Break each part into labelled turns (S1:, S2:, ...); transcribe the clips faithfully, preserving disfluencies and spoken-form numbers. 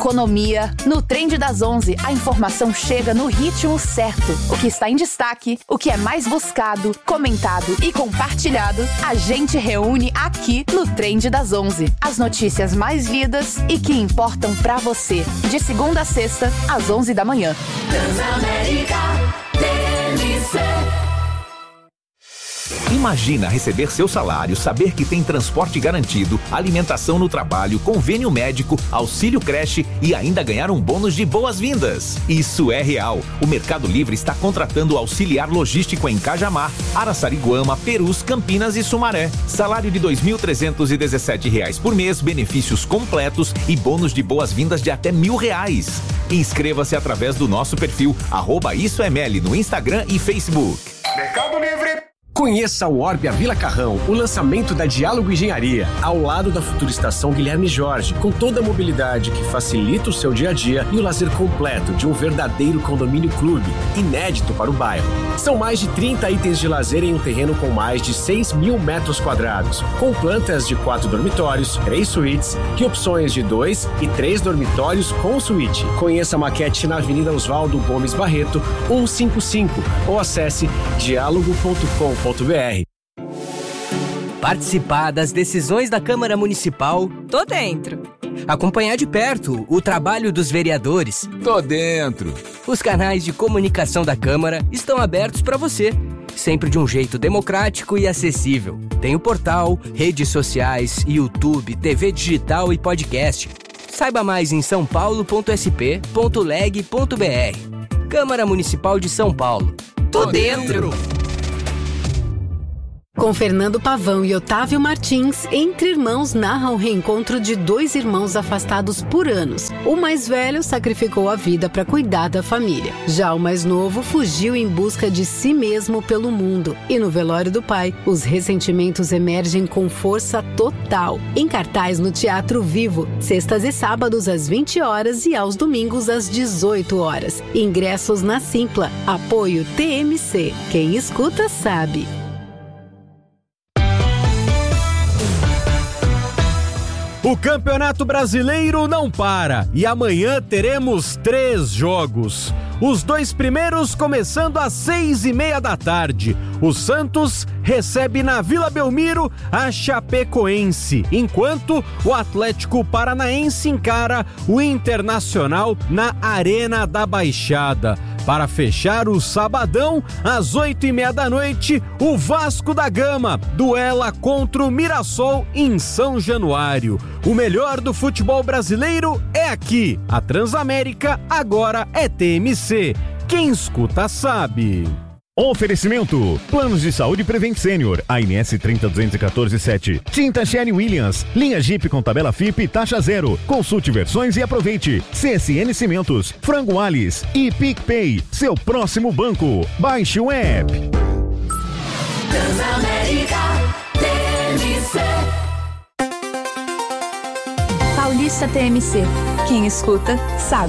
S1: economia. No Trend das onze, a informação chega no ritmo certo. O que está em destaque, o que é mais buscado, comentado e compartilhado, a gente reúne aqui no Trend das onze. As notícias mais lidas e que importam pra você. De segunda a sexta, às onze da manhã.
S2: Transamérica T M C.
S3: Imagina receber seu salário, saber que tem transporte garantido, alimentação no trabalho, convênio médico, auxílio creche e ainda ganhar um bônus de boas-vindas. Isso é real. O Mercado Livre está contratando auxiliar logístico em Cajamar, Araçariguama, Perus, Campinas e Sumaré. Salário de dois mil trezentos e dezessete reais por mês, benefícios completos e bônus de boas-vindas de até mil reais. Inscreva-se através do nosso perfil arroba Isso é Meli no Instagram e Facebook.
S4: Mercado Livre.
S5: Conheça o Orbia Vila Carrão, o lançamento da Diálogo Engenharia, ao lado da futura estação Guilherme Jorge, com toda a mobilidade que facilita o seu dia a dia e o lazer completo de um verdadeiro condomínio clube, inédito para o bairro. São mais de trinta itens de lazer em um terreno com mais de seis mil metros quadrados, com plantas de quatro dormitórios, três suítes e opções de dois e três dormitórios com suíte. Conheça a maquete na Avenida Oswaldo Gomes Barreto, cento e cinquenta e cinco, ou acesse diálogo ponto com ponto br.
S6: Participar das decisões da Câmara Municipal? Tô dentro. Acompanhar de perto o trabalho dos vereadores?
S7: Tô dentro.
S6: Os canais de comunicação da Câmara estão abertos para você, sempre de um jeito democrático e acessível. Tem o portal, redes sociais, YouTube, T V digital e podcast. Saiba mais em são paulo ponto s p ponto leg ponto b r. Câmara Municipal de São Paulo. Tô dentro.
S8: Com Fernando Pavão e Otávio Martins, Entre Irmãos narra o reencontro de dois irmãos afastados por anos. O mais velho sacrificou a vida para cuidar da família. Já o mais novo fugiu em busca de si mesmo pelo mundo. E no velório do pai, os ressentimentos emergem com força total. Em cartaz no Teatro Vivo, sextas e sábados às vinte horas e aos domingos às dezoito horas. Ingressos na Simpla. Apoio T M C. Quem escuta sabe.
S9: O Campeonato Brasileiro não para e amanhã teremos três jogos. Os dois primeiros começando às seis e meia da tarde. O Santos recebe na Vila Belmiro a Chapecoense, enquanto o Atlético Paranaense encara o Internacional na Arena da Baixada. Para fechar o sabadão, às oito e meia da noite, o Vasco da Gama duela contra o Mirassol em São Januário. O melhor do futebol brasileiro é aqui. A Transamérica agora é T M C. Quem escuta sabe.
S10: Oferecimento: Planos de Saúde Prevent Senior, A N S trinta duzentos e quatorze sete. Tinta Sherry Williams, linha Jeep com tabela F I P e taxa zero. Consulte versões e aproveite. C S N Cimentos, Frango Alice e PicPay, seu próximo banco. Baixe o app.
S2: Transamérica T M C.
S1: Paulista T M C. Quem escuta sabe.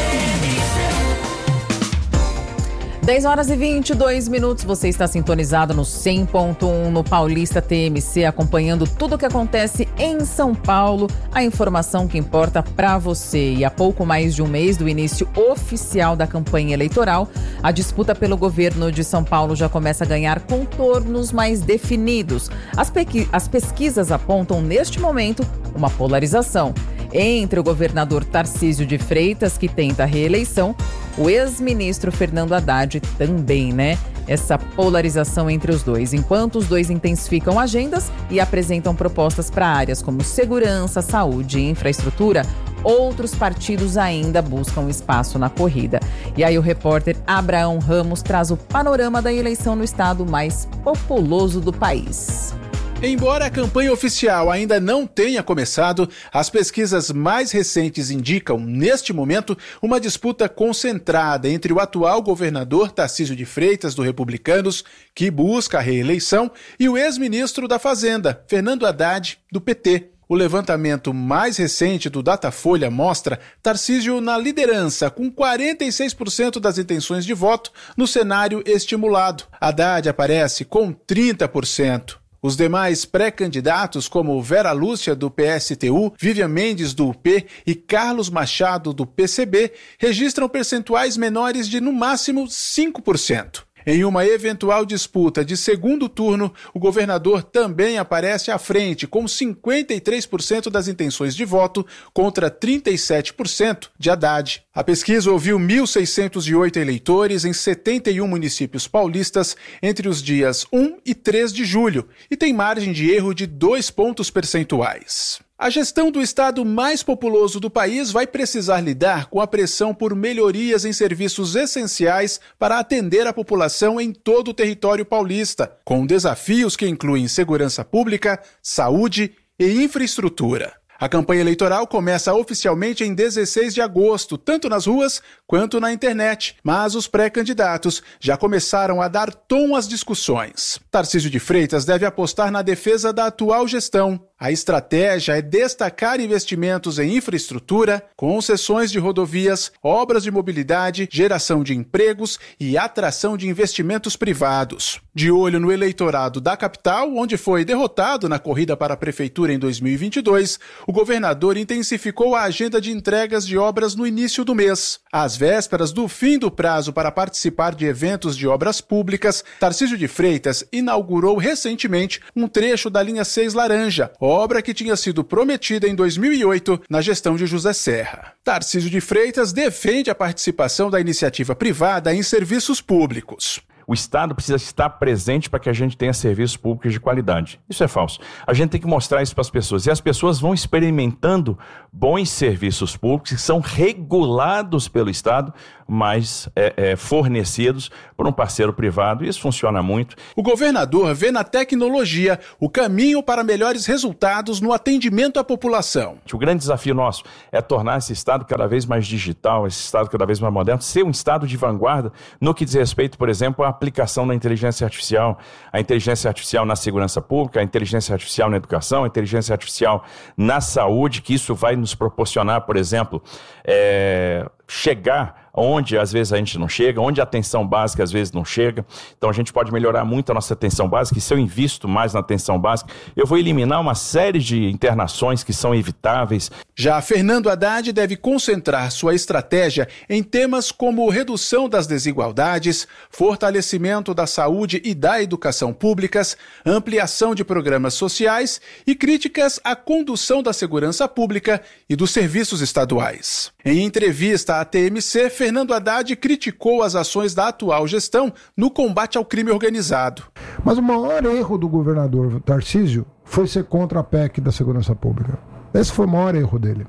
S11: dez horas e vinte e dois minutos, você está sintonizado no cem ponto um no Paulista T M C, acompanhando tudo o que acontece em São Paulo, a informação que importa para você. E há pouco mais de um mês do início oficial da campanha eleitoral, a disputa pelo governo de São Paulo já começa a ganhar contornos mais definidos. As, pequi- as pesquisas apontam neste momento uma polarização entre o governador Tarcísio de Freitas, que tenta a reeleição, o ex-ministro Fernando Haddad também, né? Essa polarização entre os dois, enquanto os dois intensificam agendas e apresentam propostas para áreas como segurança, saúde e infraestrutura, outros partidos ainda buscam espaço na corrida. E aí o repórter Abraão Ramos traz o panorama da eleição no estado mais populoso do país.
S12: Embora a campanha oficial ainda não tenha começado, as pesquisas mais recentes indicam, neste momento, uma disputa concentrada entre o atual governador Tarcísio de Freitas, do Republicanos, que busca a reeleição, e o ex-ministro da Fazenda, Fernando Haddad, do P T. O levantamento mais recente do Datafolha mostra Tarcísio na liderança, com quarenta e seis por cento das intenções de voto no cenário estimulado. Haddad aparece com trinta por cento. Os demais pré-candidatos, como Vera Lúcia, do P S T U, Vivian Mendes, do U P e Carlos Machado, do P C B, registram percentuais menores de, no máximo, cinco por cento. Em uma eventual disputa de segundo turno, o governador também aparece à frente, com cinquenta e três por cento das intenções de voto contra trinta e sete por cento de Haddad. A pesquisa ouviu mil seiscentos e oito eleitores em setenta e um municípios paulistas entre os dias um e três de julho e tem margem de erro de dois pontos percentuais. A gestão do estado mais populoso do país vai precisar lidar com a pressão por melhorias em serviços essenciais para atender a população em todo o território paulista, com desafios que incluem segurança pública, saúde e infraestrutura. A campanha eleitoral começa oficialmente em dezesseis de agosto, tanto nas ruas quanto na internet, mas os pré-candidatos já começaram a dar tom às discussões. Tarcísio de Freitas deve apostar na defesa da atual gestão. A estratégia é destacar investimentos em infraestrutura, concessões de rodovias, obras de mobilidade, geração de empregos e atração de investimentos privados. De olho no eleitorado da capital, onde foi derrotado na corrida para a prefeitura em dois mil e vinte e dois, o governador intensificou a agenda de entregas de obras no início do mês. Às vésperas do fim do prazo para participar de eventos de obras públicas, Tarcísio de Freitas inaugurou recentemente um trecho da linha seis Laranja, obra que tinha sido prometida em dois mil e oito na gestão de José Serra. Tarcísio de Freitas defende a participação da iniciativa privada em serviços públicos.
S4: O Estado precisa estar presente para que a gente tenha serviços públicos de qualidade. Isso é falso. A gente tem que mostrar isso para as pessoas. E as pessoas vão experimentando bons serviços públicos que são regulados pelo Estado, mas é, é, fornecidos por um parceiro privado. Isso funciona muito.
S12: O governador vê na tecnologia o caminho para melhores resultados no atendimento à população.
S4: O grande desafio nosso é tornar esse Estado cada vez mais digital, esse Estado cada vez mais moderno, ser um Estado de vanguarda no que diz respeito, por exemplo, à aplicação da inteligência artificial, a inteligência artificial na segurança pública, a inteligência artificial na educação, a inteligência artificial na saúde, que isso vai nos proporcionar, por exemplo, é, chegar onde às vezes a gente não chega, onde a atenção básica às vezes não chega. Então a gente pode melhorar muito a nossa atenção básica, e se eu invisto mais na atenção básica, eu vou eliminar uma série de internações que são evitáveis.
S12: Já Fernando Haddad deve concentrar sua estratégia em temas como redução das desigualdades, fortalecimento da saúde e da educação públicas, ampliação de programas sociais e críticas à condução da segurança pública e dos serviços estaduais. Em entrevista à T M C, Fernando Haddad criticou as ações da atual gestão no combate ao crime organizado.
S7: Mas o maior erro do governador Tarcísio foi ser contra a P E C da segurança pública. Esse foi o maior erro dele.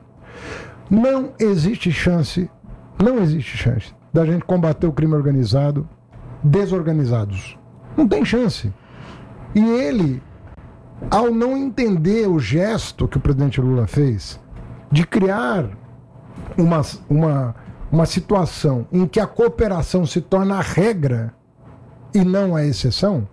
S7: Não existe chance, não existe chance da gente combater o crime organizado desorganizados. Não tem chance. E ele, ao não entender o gesto que o presidente Lula fez de criar uma, uma, uma situação em que a cooperação se torna a regra e não a exceção,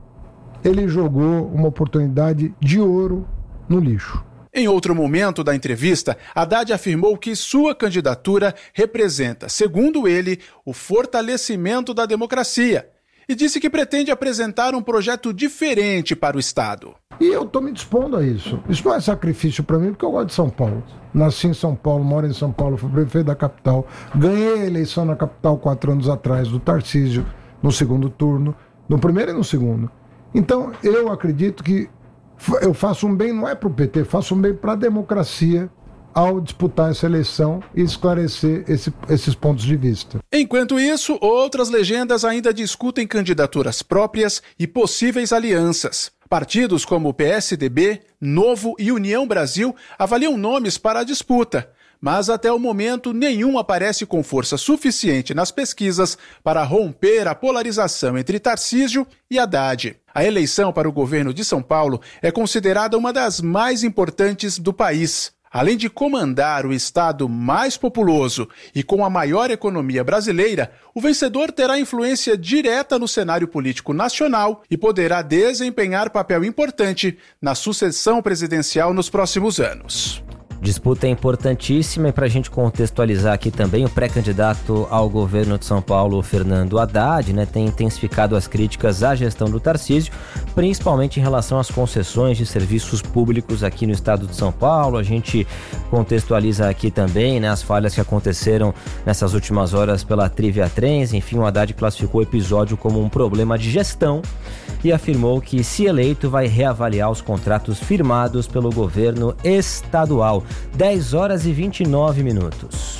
S7: ele jogou uma oportunidade de ouro no lixo.
S12: Em outro momento da entrevista, Haddad afirmou que sua candidatura representa, segundo ele, o fortalecimento da democracia e disse que pretende apresentar um projeto diferente para o Estado.
S7: E eu estou me dispondo a isso. Isso não é sacrifício para mim, porque eu gosto de São Paulo. Nasci em São Paulo, moro em São Paulo, fui prefeito da capital. Ganhei a eleição na capital quatro anos atrás do Tarcísio, no segundo turno, no primeiro e no segundo. Então, eu acredito que eu faço um bem, não é para o P T, faço um bem para a democracia ao disputar essa eleição e esclarecer esse, esses pontos de vista.
S12: Enquanto isso, outras legendas ainda discutem candidaturas próprias e possíveis alianças. Partidos como o P S D B, Novo e União Brasil avaliam nomes para a disputa, mas até o momento nenhum aparece com força suficiente nas pesquisas para romper a polarização entre Tarcísio e Haddad. A eleição para o governo de São Paulo é considerada uma das mais importantes do país. Além de comandar o estado mais populoso e com a maior economia brasileira, o vencedor terá influência direta no cenário político nacional e poderá desempenhar papel importante na sucessão presidencial nos próximos anos.
S13: Disputa importantíssima, e para a gente contextualizar aqui também, o pré-candidato ao governo de São Paulo, Fernando Haddad, né, tem intensificado as críticas à gestão do Tarcísio, principalmente em relação às concessões de serviços públicos aqui no estado de São Paulo. A gente contextualiza aqui também, né, as falhas que aconteceram nessas últimas horas pela Trivia Trens. Enfim, o Haddad classificou o episódio como um problema de gestão e afirmou que, se eleito, vai reavaliar os contratos firmados pelo governo estadual. dez horas e vinte e nove minutos.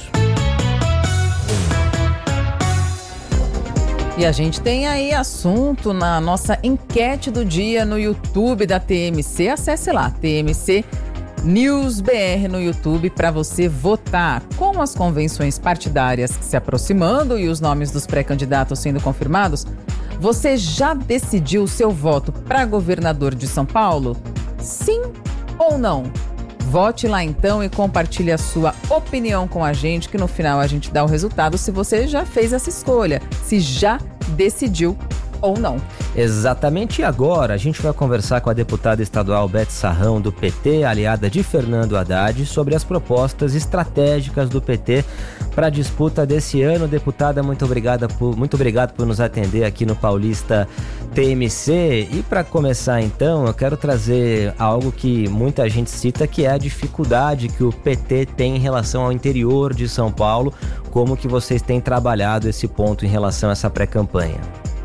S11: E a gente tem aí assunto na nossa enquete do dia no YouTube da T M C. Acesse lá, T M C News B R no YouTube, para você votar. Com as convenções partidárias se aproximando e os nomes dos pré-candidatos sendo confirmados, você já decidiu o seu voto para governador de São Paulo? Sim ou não? Vote lá então e compartilhe a sua opinião com a gente, que no final a gente dá o resultado se você já fez essa escolha, se já decidiu ou não.
S13: Exatamente. E agora a gente vai conversar com a deputada estadual Beth Sarrão, do P T, aliada de Fernando Haddad, sobre as propostas estratégicas do P T para a disputa desse ano. Deputada, muito obrigada por, muito obrigado por nos atender aqui no Paulista T M C. E para começar então, eu quero trazer algo que muita gente cita, que é a dificuldade que o P T tem em relação ao interior de São Paulo. Como que vocês têm trabalhado esse ponto em relação a essa pré-campanha?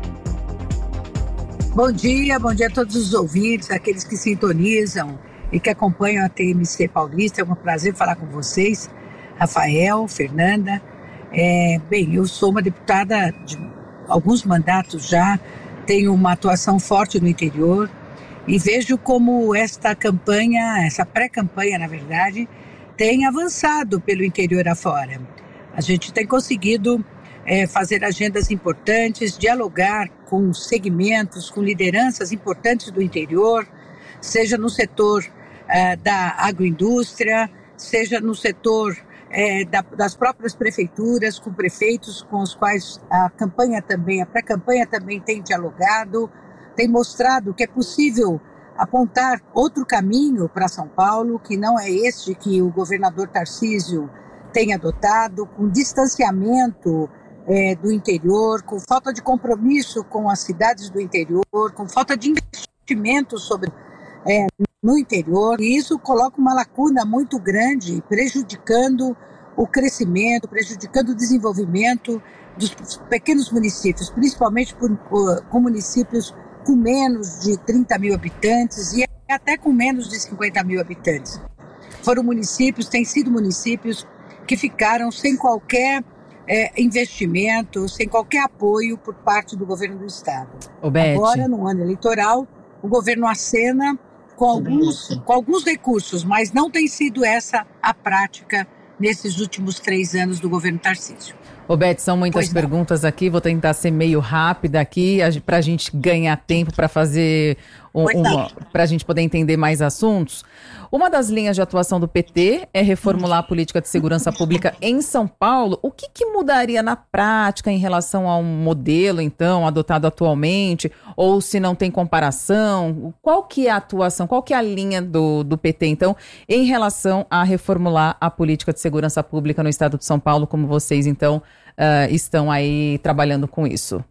S14: Bom dia, bom dia a todos os ouvintes, aqueles que sintonizam e que acompanham a T M C Paulista. É um prazer falar com vocês, Rafael, Fernanda. É, bem, eu sou uma deputada de alguns mandatos já, tenho uma atuação forte no interior e vejo como esta campanha, essa pré-campanha, na verdade, tem avançado pelo interior afora. A gente tem conseguido É, fazer agendas importantes, dialogar com segmentos, com lideranças importantes do interior, seja no setor é, da agroindústria, seja no setor é, da, das próprias prefeituras, com prefeitos com os quais a campanha também, a pré-campanha também tem dialogado, tem mostrado que é possível apontar outro caminho para São Paulo, que não é este que o governador Tarcísio tem adotado, com distanciamento É, do interior, com falta de compromisso com as cidades do interior, com falta de investimento sobre, é, no interior, e isso coloca uma lacuna muito grande, prejudicando o crescimento, prejudicando o desenvolvimento dos pequenos municípios, principalmente por, por, com municípios com menos de trinta mil habitantes e até com menos de cinquenta mil habitantes. Foram municípios, têm sido municípios que ficaram sem qualquer É, investimento, sem qualquer apoio por parte do governo do estado. Agora, no ano eleitoral, o governo acena com alguns, com alguns recursos, mas não tem sido essa a prática nesses últimos três anos do governo Tarcísio.
S11: Ô Beth, são muitas pois perguntas não. aqui, vou tentar ser meio rápida aqui, para a gente ganhar tempo para fazer, um, uma, para a gente poder entender mais assuntos. Uma das linhas de atuação do P T é reformular a política de segurança pública em São Paulo. O que, que mudaria na prática em relação ao modelo, então, adotado atualmente? Ou se não tem comparação? Qual que é a atuação, qual que é a linha do, do P T, então, em relação a reformular a política de segurança pública no estado de São Paulo, como vocês, então, uh, estão aí trabalhando com isso?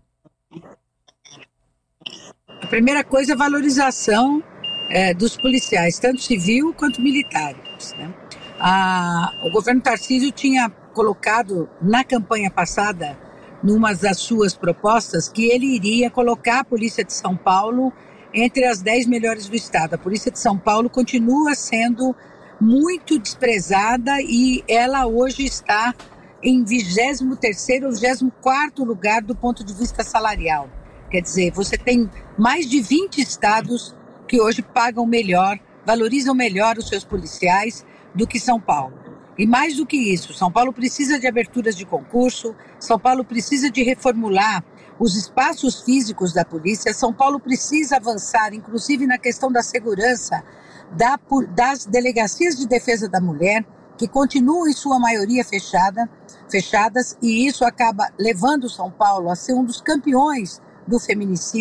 S14: A primeira coisa é a valorização É, dos policiais, tanto civil quanto militares, né? A, o governo Tarcísio tinha colocado na campanha passada, numa das suas propostas, que ele iria colocar a Polícia de São Paulo entre as dez melhores do estado. A Polícia de São Paulo continua sendo muito desprezada e ela hoje está em vigésimo terceiro ou vigésimo quarto lugar do ponto de vista salarial. Quer dizer, você tem mais de vinte estados que hoje pagam melhor, valorizam melhor os seus policiais do que São Paulo. E mais do que isso, São Paulo precisa de aberturas de concurso, São Paulo precisa de reformular os espaços físicos da polícia, São Paulo precisa avançar, inclusive na questão da segurança da, das delegacias de defesa da mulher, que continuam em sua maioria fechada, fechadas, e isso acaba levando São Paulo a ser um dos campeões do feminicídio.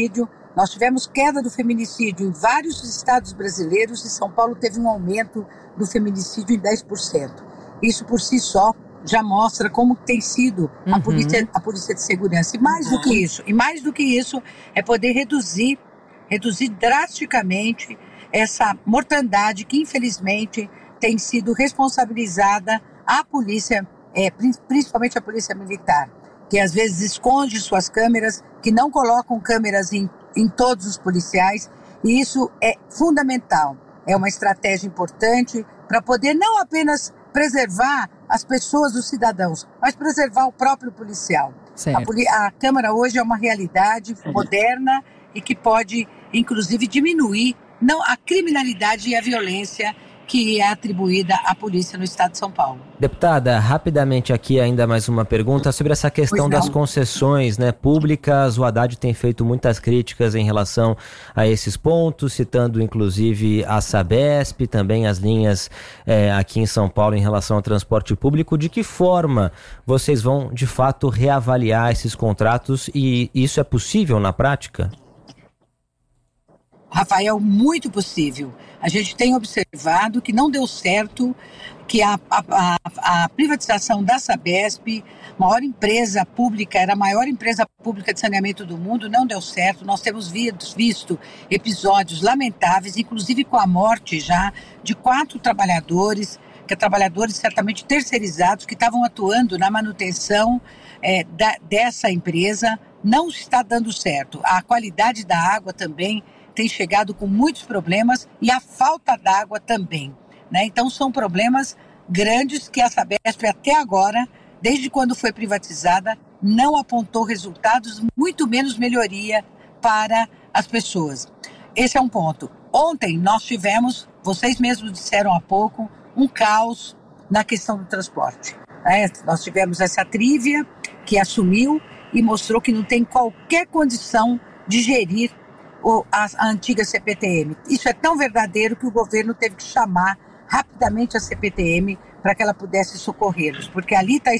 S14: Nós tivemos queda do feminicídio em vários estados brasileiros e São Paulo teve um aumento do feminicídio em dez por cento. Isso por si só já mostra como tem sido a,
S11: Uhum.
S14: polícia, a polícia de segurança. E mais do que isso, e mais do que isso, é poder reduzir, reduzir drasticamente essa mortandade que, infelizmente, tem sido responsabilizada a polícia, é, principalmente a polícia militar, que às vezes esconde suas câmeras, que não colocam câmeras em, em todos os policiais, e isso é fundamental. É uma estratégia importante para poder não apenas preservar as pessoas, os cidadãos, mas preservar o próprio policial. A, poli- a Câmara hoje é uma realidade moderna e que pode, inclusive, diminuir não, a criminalidade e a violência que é atribuída à polícia no estado de São Paulo.
S13: Deputada, rapidamente aqui ainda mais uma pergunta sobre essa questão das concessões, né, públicas. O Haddad tem feito muitas críticas em relação a esses pontos, citando inclusive a Sabesp, também as linhas é, aqui em São Paulo em relação ao transporte público. De que forma vocês vão, de fato, reavaliar esses contratos e isso é possível na prática?
S14: Rafael, muito possível. A gente tem observado que não deu certo, que a, a, a, a privatização da Sabesp, maior empresa pública, era a maior empresa pública de saneamento do mundo, não deu certo. Nós temos visto, visto episódios lamentáveis, inclusive com a morte já de quatro trabalhadores, que trabalhadores certamente terceirizados, que estavam atuando na manutenção é, da, dessa empresa. Não está dando certo. A qualidade da água também tem chegado com muitos problemas e a falta d'água também, né? Então são problemas grandes que a Sabesp até agora, desde quando foi privatizada, não apontou resultados, muito menos melhoria para as pessoas. Esse é um ponto. Ontem nós tivemos, vocês mesmos disseram há pouco, um caos na questão do transporte, né? Nós tivemos essa trívia que assumiu e mostrou que não tem qualquer condição de gerir O, a, a antiga C P T M. Isso é tão verdadeiro que o governo teve que chamar rapidamente a C P T M para que ela pudesse socorrê-los, porque ali está